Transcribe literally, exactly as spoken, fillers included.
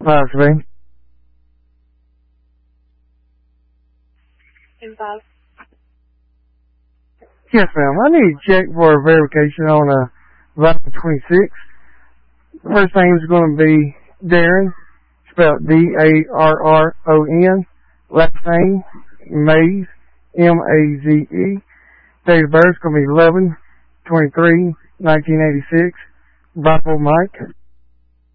Possibly. Involved. Yes, ma'am. I need to check for verification on uh, Vital twenty-six. First name is going to be Darren, spelled D A R R O N. Last name, Maze, M A Z E. Date of birth is going to be eleven twenty-three nineteen eighty-six. Vital Mike.